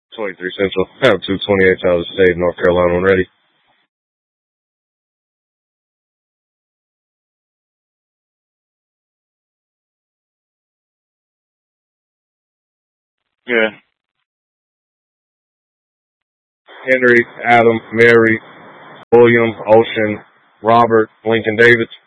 23 Central. I have 228 out of the state, North Carolina, when ready. Yeah. Henry, Adam, Mary, William, Ocean, Robert, Lincoln, David.